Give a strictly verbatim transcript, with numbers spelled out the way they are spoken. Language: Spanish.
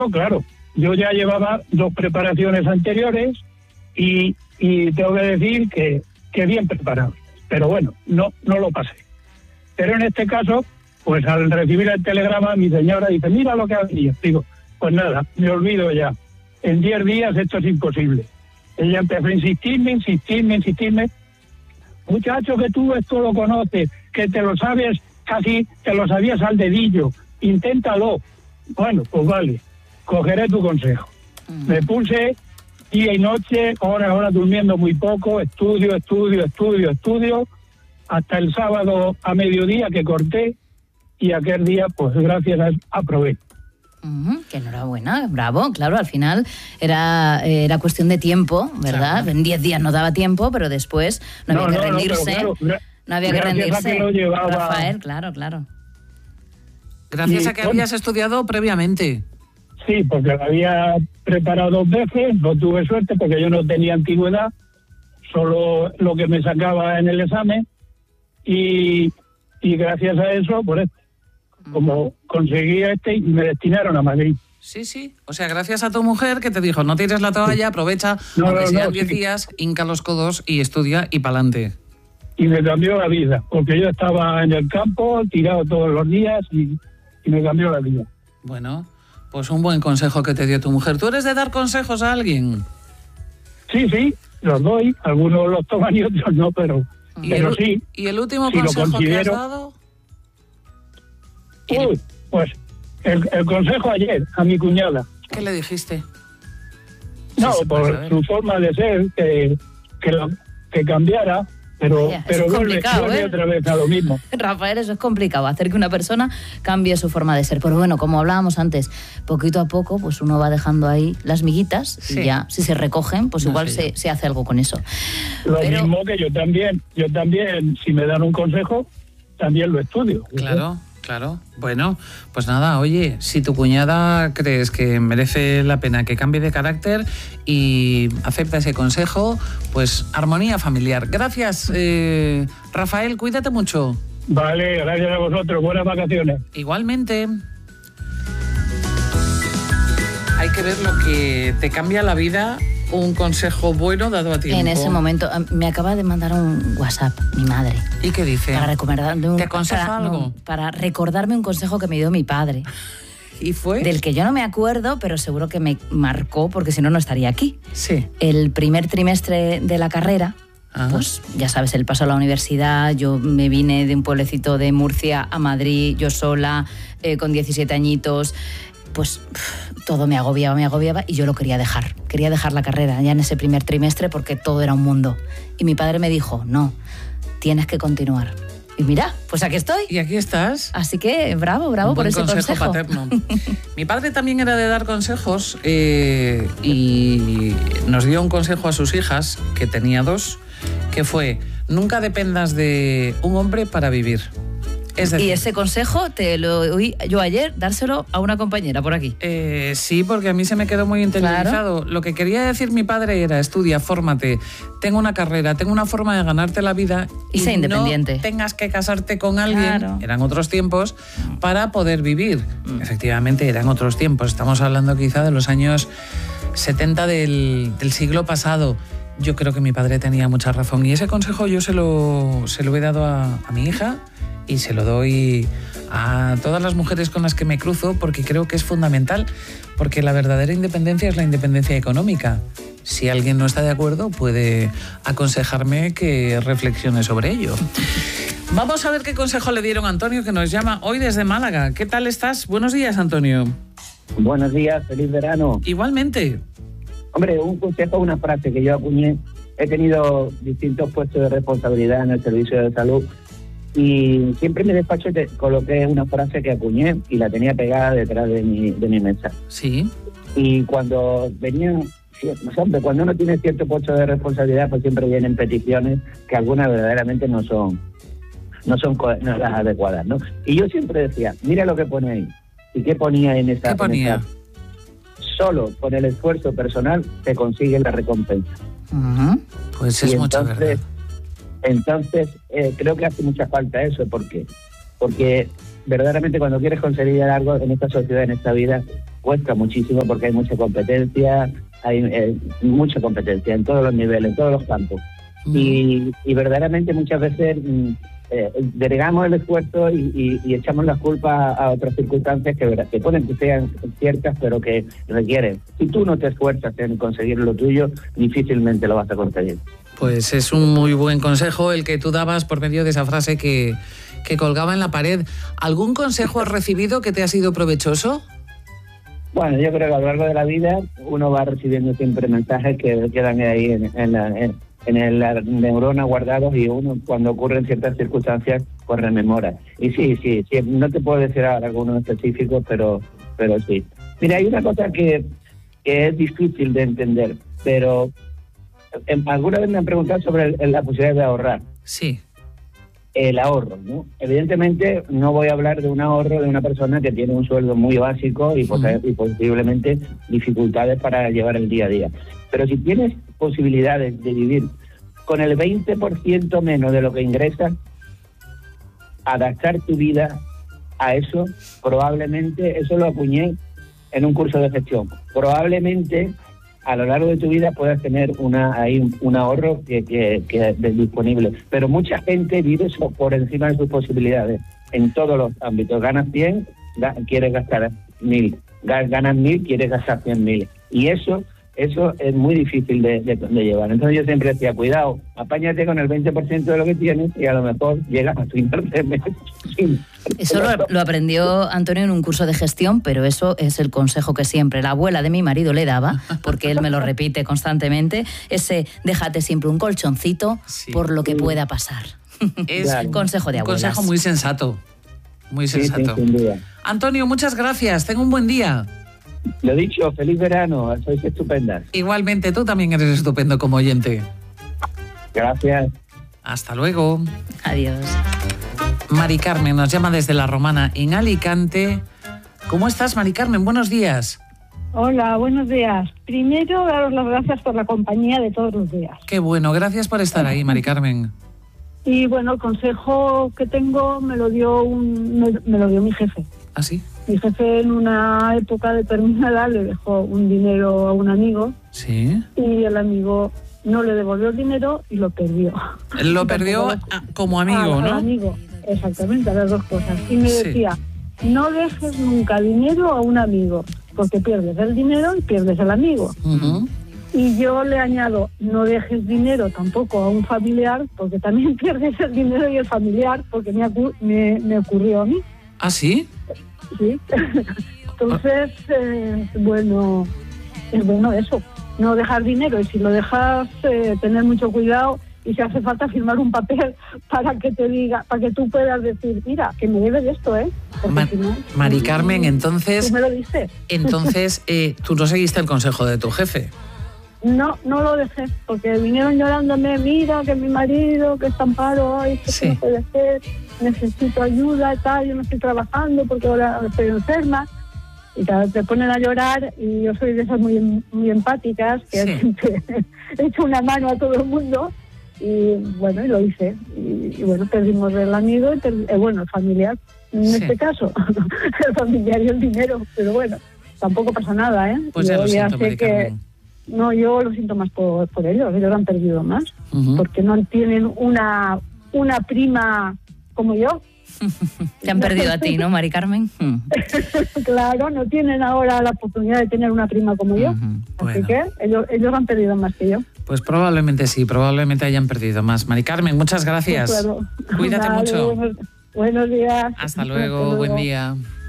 claro, yo ya llevaba dos preparaciones anteriores y, y tengo que decir que, que bien preparado. Pero bueno, no, no lo pasé. Pero en este caso, pues al recibir el telegrama, mi señora dice, mira lo que ha venido. Digo, pues nada, me olvido ya. En diez días esto es imposible. Ella empezó a insistirme, insistirme, insistirme. Muchacho, que tú esto lo conoces, que te lo sabes, casi te lo sabías al dedillo. Inténtalo. Bueno, pues vale, cogeré tu consejo. Mm. Me puse día y noche, ahora, ahora durmiendo muy poco, estudio, estudio, estudio, estudio, hasta el sábado a mediodía que corté y aquel día, pues gracias a aprobé. Uh-huh, que enhorabuena, bravo, claro, al final era, era cuestión de tiempo, ¿verdad? Claro. En diez días no daba tiempo, pero después no, no había que no, rendirse, no, claro, no había que rendirse, que llevaba... Rafael, claro, claro. Gracias y, a que habías estudiado previamente. Sí, porque lo había preparado dos veces, no tuve suerte porque yo no tenía antigüedad, solo lo que me sacaba en el examen, y, y gracias a eso, por esto. Como conseguí este y me destinaron a Madrid. Sí, sí. O sea, gracias a tu mujer que te dijo, no tires la toalla, aprovecha, no, aunque no, sean diez no, sí. días, hinca los codos y estudia y pa'lante. Y me cambió la vida, porque yo estaba en el campo, tirado todos los días y, y me cambió la vida. Bueno, pues un buen consejo que te dio tu mujer. ¿Tú eres de dar consejos a alguien? Sí, sí, los doy. Algunos los toman y otros no, pero, ¿Y pero el, sí. ¿Y el último si consejo que has dado? Uy, pues el, el consejo ayer a mi cuñada. ¿Qué le dijiste? No, sí, por su forma de ser, que, que, lo, que cambiara, pero, Vaya, pero vuelve, vuelve ¿eh? otra vez a lo mismo. Rafael, eso es complicado, hacer que una persona cambie su forma de ser. Pero bueno, como hablábamos antes, poquito a poco, pues uno va dejando ahí las miguitas sí. y ya, si se recogen, pues no igual se, se hace algo con eso. Lo pero... mismo que yo también, yo también, si me dan un consejo, también lo estudio. Claro. Claro, bueno, pues nada, oye, si tu cuñada crees que merece la pena que cambie de carácter y acepta ese consejo, pues armonía familiar. Gracias, eh, Rafael, cuídate mucho. Vale, gracias a vosotros, buenas vacaciones. Igualmente. Hay que ver lo que te cambia la vida. Un consejo bueno dado a tiempo. En ese momento, me acaba de mandar un WhatsApp mi madre. ¿Y qué dice? Para recomendarme un, ¿Te aconseja para, algo? No, para recordarme un consejo que me dio mi padre. ¿Y fue? Del que yo no me acuerdo, pero seguro que me marcó, porque si no, no estaría aquí. Sí. El primer trimestre de la carrera, Ajá. pues ya sabes, el paso a la universidad, yo me vine de un pueblecito de Murcia a Madrid, yo sola, eh, con diecisiete añitos... pues pff, todo me agobiaba, me agobiaba y yo lo quería dejar. Quería dejar la carrera ya en ese primer trimestre porque todo era un mundo. Y mi padre me dijo, no, tienes que continuar. Y mira, pues aquí estoy. Y aquí estás. Así que bravo, bravo por ese consejo. consejo paterno. Mi padre también era de dar consejos eh, y nos dio un consejo a sus hijas, que tenía dos, que fue, nunca dependas de un hombre para vivir. Es decir, y ese consejo te lo oí yo ayer dárselo a una compañera por aquí. Eh, sí, porque a mí se me quedó muy interiorizado. Claro. Lo que quería decir mi padre era, estudia, fórmate, tengo una carrera, tengo una forma de ganarte la vida y, y sé independiente. No tengas que casarte con alguien, claro. eran otros tiempos, para poder vivir. Mm. Efectivamente, eran otros tiempos. Estamos hablando quizá de los años setenta del, del siglo pasado. Yo creo que mi padre tenía mucha razón y ese consejo yo se lo, se lo he dado a, a mi hija. Y se lo doy a todas las mujeres con las que me cruzo porque creo que es fundamental, porque la verdadera independencia es la independencia económica. Si alguien no está de acuerdo, puede aconsejarme que reflexione sobre ello. Vamos a ver qué consejo le dieron a Antonio, que nos llama hoy desde Málaga. ¿Qué tal estás? Buenos días, Antonio. Buenos días, feliz verano. Igualmente. Hombre, un consejo, una frase que yo acuñé. He tenido distintos puestos de responsabilidad en el servicio de salud. Y siempre en mi despacho te coloqué una frase que acuñé y la tenía pegada detrás de mi, de mi mesa. Sí. Y cuando venía, hombre, cuando uno tiene cierto puesto de responsabilidad, pues siempre vienen peticiones que algunas verdaderamente no son, no son no las adecuadas, ¿no? Y yo siempre decía, mira lo que pone ahí. ¿Y qué ponía en esa? ¿Qué ponía? En esa? Solo con el esfuerzo personal se consigue la recompensa. Uh-huh. Pues es y mucha entonces, verdad. Entonces, eh, creo que hace mucha falta eso. ¿Por qué? Porque verdaderamente cuando quieres conseguir algo en esta sociedad, en esta vida, cuesta muchísimo porque hay mucha competencia, hay eh, mucha competencia en todos los niveles, en todos los campos. Mm. Y, y verdaderamente muchas veces mm, eh, delegamos el esfuerzo y, y, y echamos las culpas a otras circunstancias que, que pueden que sean ciertas, pero que requieren. Si tú no te esfuerzas en conseguir lo tuyo, difícilmente lo vas a conseguir. Pues es un muy buen consejo el que tú dabas por medio de esa frase que, que colgaba en la pared. ¿Algún consejo has recibido que te ha sido provechoso? Bueno, yo creo que a lo largo de la vida uno va recibiendo siempre mensajes que quedan ahí en, en, la, en, en el neurona guardados y uno cuando ocurren ciertas circunstancias pues rememora. Y sí, sí, sí, no te puedo decir ahora algunos específicos, pero, pero sí. Mira, hay una cosa que, que es difícil de entender, pero alguna vez me han preguntado sobre el, la posibilidad de ahorrar. Sí. El ahorro, ¿no? Evidentemente no voy a hablar de un ahorro de una persona que tiene un sueldo muy básico y, pos- y posiblemente dificultades para llevar el día a día. Pero si tienes posibilidades de vivir con el veinte por ciento menos de lo que ingresas, adaptar tu vida a eso, probablemente, eso lo acuñé en un curso de gestión, probablemente a lo largo de tu vida puedas tener una ahí un, un ahorro que, que, que es disponible. Pero mucha gente vive eso por encima de sus posibilidades en todos los ámbitos. Ganas cien, ga, quieres gastar mil. Ganas mil, quieres gastar cien mil. Y eso eso es muy difícil de, de, de llevar. Entonces yo siempre decía, cuidado, apáñate con el veinte por ciento de lo que tienes y a lo mejor llegas a final de mes. Eso lo, lo aprendió Antonio en un curso de gestión, pero eso es el consejo que siempre la abuela de mi marido le daba, porque él me lo repite constantemente, ese déjate siempre un colchoncito sí. por lo que pueda pasar. Es claro. consejo de abuelas. Un consejo muy sensato, muy sensato. Sí, sí, sin duda. Antonio, muchas gracias, tenga un buen día. Lo dicho, feliz verano, sois estupendas. Igualmente, tú también eres estupendo como oyente. Gracias. Hasta luego. Adiós. Mari Carmen nos llama desde La Romana, en Alicante. ¿Cómo estás, Mari Carmen? Buenos días. Hola, buenos días. Primero, daros las gracias por la compañía de todos los días. Qué bueno, gracias por estar ahí, Mari Carmen. Y bueno, el consejo que tengo me lo dio un, me, me lo dio mi jefe. ¿Ah, sí? Mi jefe en una época determinada le dejó un dinero a un amigo. Sí. Y el amigo no le devolvió el dinero y lo perdió. Lo perdió a, como amigo, a, ¿no? Al amigo, exactamente, a las dos cosas. Y me sí. decía, no dejes nunca dinero a un amigo, porque pierdes el dinero y pierdes el amigo. Uh-huh. Y yo le añado, no dejes dinero tampoco a un familiar, porque también pierdes el dinero y el familiar, porque me, acu- me, me ocurrió a mí. ¿Ah, sí? Sí. Entonces, eh, bueno, es bueno eso, no dejar dinero. Y si lo dejas, eh, tener mucho cuidado y si hace falta firmar un papel para que te diga, para que tú puedas decir, mira, que me debes esto, ¿eh? Ma- si no, Mari Carmen, entonces... Tú me lo dices. Entonces, eh, tú no seguiste el consejo de tu jefe. No, no lo dejé, porque vinieron llorándome, mira, que mi marido, que está en paro, ay, que sí. no puede ser, necesito ayuda, tal, yo no estoy trabajando porque ahora estoy enferma. Y claro, te ponen a llorar y yo soy de esas muy, muy empáticas, que sí. siempre he hecho una mano a todo el mundo y bueno, y lo hice. Y, y bueno, perdimos el amigo, y per- eh, bueno, el familiar, en sí. este caso, el familiar y el dinero, pero bueno, tampoco pasa nada, ¿eh? Pues ya yo lo ya siento, sé que no, yo lo siento más por, por ellos, ellos han perdido más, uh-huh. porque no tienen una, una prima como yo. Te han perdido a ti, ¿no, Mari Carmen? Claro, no tienen ahora la oportunidad de tener una prima como yo. Uh-huh. Así bueno. que ellos, ellos han perdido más que yo. Pues probablemente sí, probablemente hayan perdido más. Mari Carmen, muchas gracias. Pues claro. Cuídate Vale, mucho. Buenos, buenos días. Hasta luego, Hasta luego, buen día.